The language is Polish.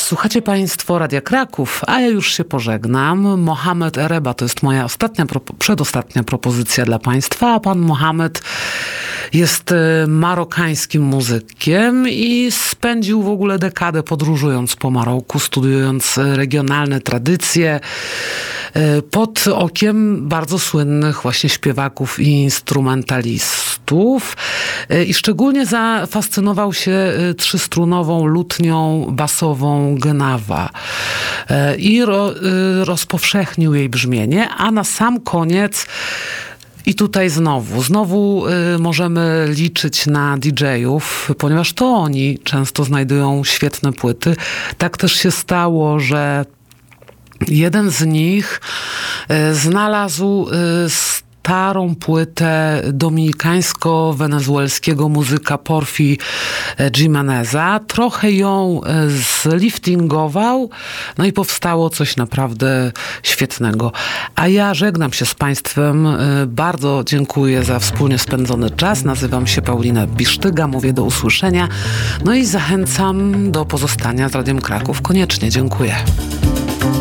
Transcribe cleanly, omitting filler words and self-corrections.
Słuchacie Państwo Radia Kraków, a ja już się pożegnam. Mohamed Ereba to jest moja przedostatnia propozycja dla Państwa, a pan Mohamed jest marokańskim muzykiem i spędził w ogóle dekadę podróżując po Maroku, studiując regionalne tradycje pod okiem bardzo słynnych właśnie śpiewaków i instrumentalistów. I szczególnie zafascynował się trzystrunową lutnią basową Gnawa i rozpowszechnił jej brzmienie, a na sam koniec i tutaj znowu możemy liczyć na DJ-ów, ponieważ to oni często znajdują świetne płyty. Tak też się stało, że jeden z nich znalazł starą płytę dominikańsko-wenezuelskiego muzyka Porfi Jimeneza. Trochę ją zliftingował, no i powstało coś naprawdę świetnego. A ja żegnam się z Państwem. Bardzo dziękuję za wspólnie spędzony czas. Nazywam się Paulina Bisztyga, mówię do usłyszenia. No i zachęcam do pozostania z Radiem Kraków. Koniecznie dziękuję.